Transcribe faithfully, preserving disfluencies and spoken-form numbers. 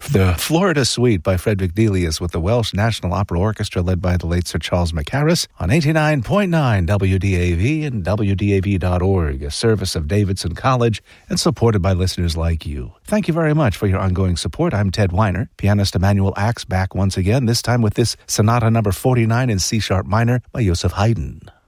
The Florida Suite by Frederick Delius with the Welsh National Opera Orchestra led by the late Sir Charles Mackerras on eighty-nine point nine W D A V and W D A V dot org, a service of Davidson College and supported by listeners like you. Thank you very much for your ongoing support. I'm Ted Weiner. Pianist Emanuel Axe back once again, this time with this Sonata number forty-nine in C-sharp minor by Joseph Haydn.